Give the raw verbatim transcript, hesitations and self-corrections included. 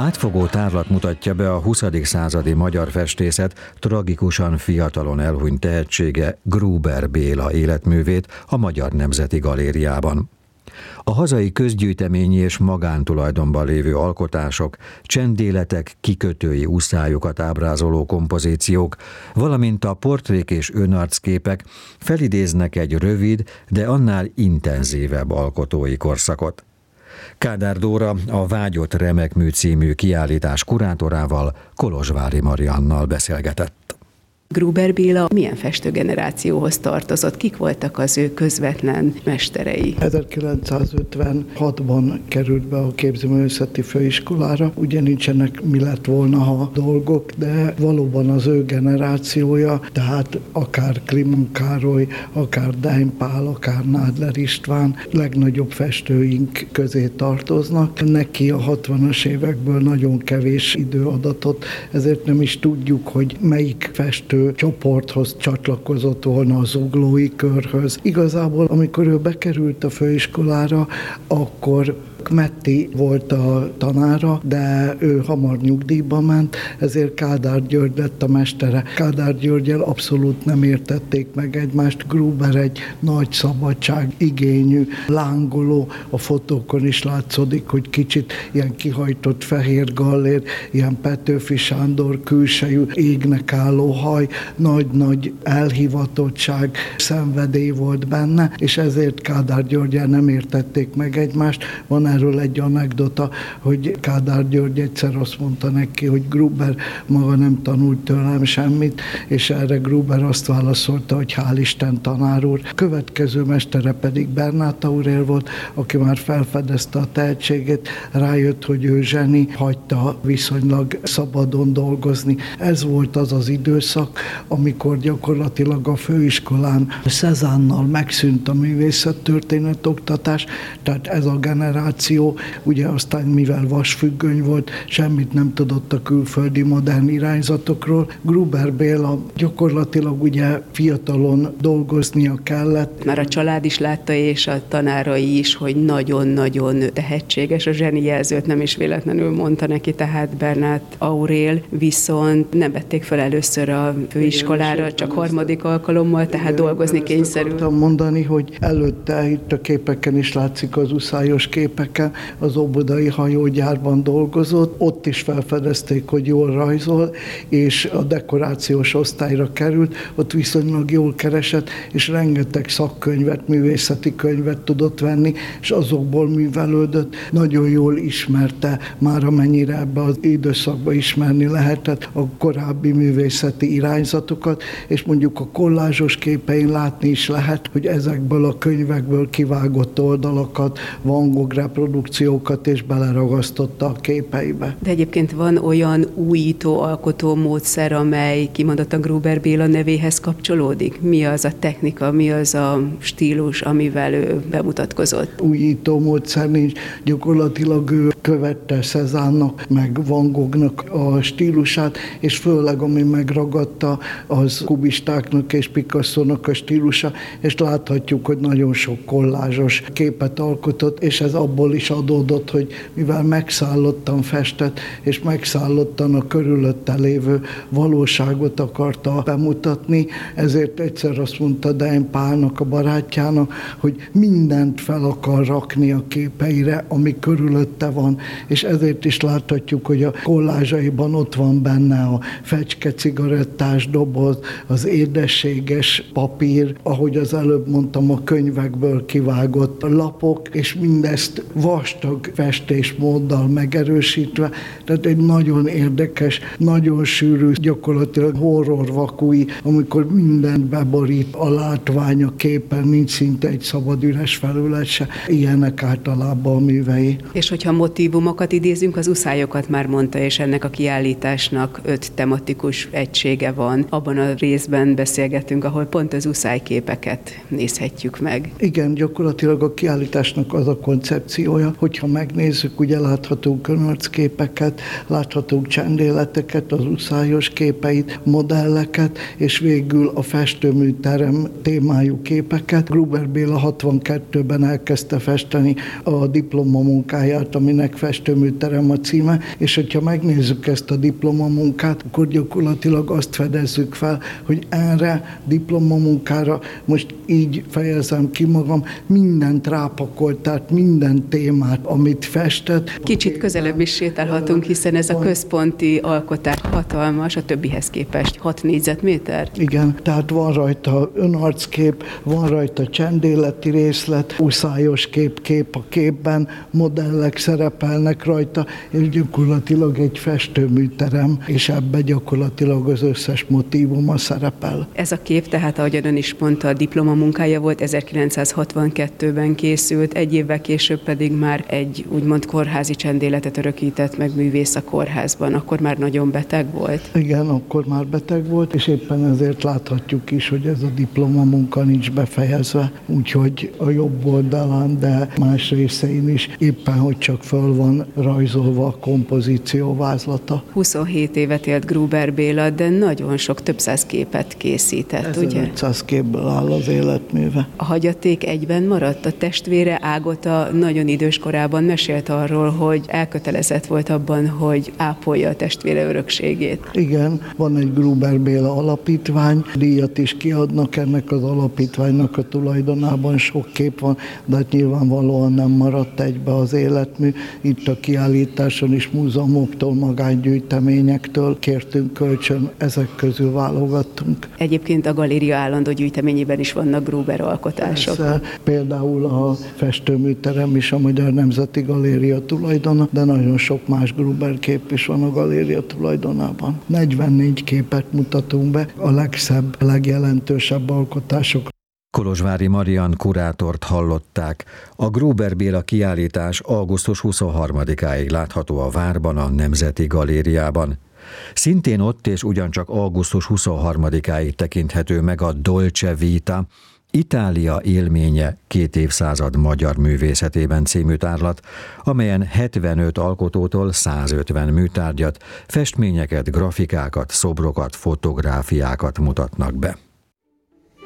Átfogó tárlat mutatja be a huszadik századi magyar festészet tragikusan fiatalon elhunyt tehetsége, Gruber Béla életművét a Magyar Nemzeti Galériában. A hazai közgyűjteményi és magántulajdonban lévő alkotások, csendéletek, kikötői uszályokat ábrázoló kompozíciók, valamint a portrék és önarcképek felidéznek egy rövid, de annál intenzívebb alkotói korszakot. Kádár Dóra a Vágyott Remekmű című kiállítás kurátorával, Kolozsvári Mariannal beszélgetett. Gruber Béla milyen festőgenerációhoz tartozott? Kik voltak az ő közvetlen mesterei? ezerkilencszázötvenhatban került be a képzőművészeti főiskolára. Ugye nincsenek mi lett volna, ha dolgok, de valóban az ő generációja, tehát akár Kliman Károly, akár Dein Pál, akár Nádler István legnagyobb festőink közé tartoznak. Neki a hatvanas évekből nagyon kevés időadatot, ezért nem is tudjuk, hogy melyik festő csoporthoz csatlakozott volna a zuglói körhöz. Igazából, amikor ő bekerült a főiskolára, akkor Metti volt a tanára, de ő hamar nyugdíjba ment, ezért Kádár György lett a mestere. Kádár Györggyel abszolút nem értették meg egymást. Gruber egy nagy szabadság igényű, lángoló, a fotókon is látszódik, hogy kicsit ilyen kihajtott fehér gallér, ilyen Petőfi Sándor külsejű, égnek álló haj, nagy-nagy elhivatottság, szenvedély volt benne, és ezért Kádár Györggyel nem értették meg egymást. Van erről egy anekdota, hogy Kádár György egyszer azt mondta neki, hogy Gruber maga nem tanult tőlem semmit, és erre Gruber azt válaszolta, hogy hál' Isten, tanár úr. Következő mestere pedig Bernát Aurél volt, aki már felfedezte a tehetségét, rájött, hogy ő zseni, hagyta viszonylag szabadon dolgozni. Ez volt az az időszak, amikor gyakorlatilag a főiskolán Cézanne-nal megszűnt a művészettörténet oktatás, tehát ez a generáció, ugye aztán mivel vasfüggöny volt, semmit nem tudott a külföldi modern irányzatokról. Gruber Béla gyakorlatilag ugye fiatalon dolgoznia kellett. Már a család is látta, és a tanárai is, hogy nagyon-nagyon tehetséges, a zsenijelzőt nem is véletlenül mondta neki, tehát Bernát Aurél, viszont nem vették fel először a főiskolára, igen, csak harmadik alkalommal, tehát igen, dolgozni kényszerül. Akartam mondani, hogy előtte itt a képeken is látszik, az uszályos képeken, az óbudai hajógyárban dolgozott, ott is felfedezték, hogy jól rajzol, és a dekorációs osztályra került, ott viszonylag jól keresett, és rengeteg szakkönyvet, művészeti könyvet tudott venni, és azokból művelődött, nagyon jól ismerte, már amennyire ebbe az időszakban ismerni lehetett a korábbi művészeti irányzatokat, és mondjuk a kollázsos képein látni is lehet, hogy ezekből a könyvekből kivágott oldalakat, Van Gogh reprodukciókat és beleragasztotta a képeibe. De egyébként van olyan újító alkotó módszer, amely kimondottan Gruber Béla nevéhez kapcsolódik? Mi az a technika, mi az a stílus, amivel ő bemutatkozott? Újító módszer nincs, gyakorlatilag ő követte Cézanne-nak, meg Van Goghnak a stílusát, és főleg ami megragadta, az kubistáknak és Picasso-nak a stílusa, és láthatjuk, hogy nagyon sok kollázsos képet alkotott, és ez abból is adódott, hogy mivel megszállottan festett, és megszállottan a körülötte lévő valóságot akarta bemutatni, ezért egyszer azt mondta Dein Pálnak, a barátjának, hogy mindent fel akar rakni a képeire, ami körülötte van, és ezért is láthatjuk, hogy a kollázsaiban ott van benne a fecske cigarettás doboz, az édességes papír, ahogy az előbb mondtam, a könyvekből kivágott lapok, és mindezt vastag festésmóddal megerősítve, tehát egy nagyon érdekes, nagyon sűrű, gyakorlatilag horrorvakúi, amikor mindent beborít a látvány a képen, nincs szinte egy szabad üres felület se. Ilyenek általában a művei. És hogyha motívumokat idézünk, az uszályokat már mondta, és ennek a kiállításnak öt tematikus egysége van. Abban a részben beszélgetünk, ahol pont az uszályképeket nézhetjük meg. Igen, gyakorlatilag a kiállításnak az a koncepció, koncepciója. Hogyha megnézzük, ugye láthatunk önarcképeket, láthatunk csendéleteket, az uszályos képeit, modelleket, és végül a festőműterem témájú képeket. Gruber Béla hatvankettőben elkezdte festeni a diplomamunkáját, aminek Festőműterem a címe, és hogyha megnézzük ezt a diplomamunkát, akkor gyakorlatilag azt fedezzük fel, hogy erre diplomamunkára, most így fejezem ki magam, mindent rápakolt, tehát minden témát, amit festett. Kicsit közelebb is sétálhatunk, hiszen ez a központi alkotás hatalmas, a többihez képest hat négyzetméter. Igen, tehát van rajta önarckép, van rajta csendéleti részlet, uszályos kép, kép a képben, modellek szerepelnek rajta, és gyakorlatilag egy festőműterem, és ebbe gyakorlatilag az összes motívuma szerepel. Ez a kép, tehát ahogyan ön is mondta, a diplomamunkája volt, ezerkilencszázhatvankettőben készült, egy évvel később pedig már egy úgymond kórházi csendéletet örökített meg művész a kórházban. Akkor már nagyon beteg volt? Igen, akkor már beteg volt, és éppen ezért láthatjuk is, hogy ez a diplomamunka nincs befejezve, úgyhogy a jobb oldalán, de más részein is éppen, hogy csak föl van rajzolva a kompozíció vázlata. huszonhét évet élt Gruber Béla, de nagyon sok, több száz képet készített, ugye? ezerötszáz képből áll az életműve. A hagyaték egyben maradt? A testvére Ágota nagyon idős korában mesélt arról, hogy elkötelezett volt abban, hogy ápolja a testvére örökségét. Igen, van egy Gruber Béla alapítvány, díjat is kiadnak ennek az alapítványnak a tulajdonában, sok kép van, de hát nyilvánvalóan nem maradt egybe az életmű. Itt a kiállításon is múzeumoktól, magángyűjteményektől kértünk kölcsön, ezek közül válogattunk. Egyébként a galéria állandó gyűjteményében is vannak Gruber alkotások. Persze, például a Festőműterem is a Magyar Nemzeti Galéria tulajdona, de nagyon sok más Gruber kép is van a galéria tulajdonában. negyvennégy képet mutatunk be, a legszebb, legjelentősebb alkotások. Kolozsvári Marian kurátort hallották. A Gruber Béla kiállítás augusztus huszonharmadikáig látható a Várban, a Nemzeti Galériában. Szintén ott és ugyancsak augusztus huszonharmadikáig tekinthető meg a Dolce Vita, Itália élménye két évszázad magyar művészetében című tárlat, amelyen hetvenöt alkotótól százötven műtárgyat, festményeket, grafikákat, szobrokat, fotográfiákat mutatnak be.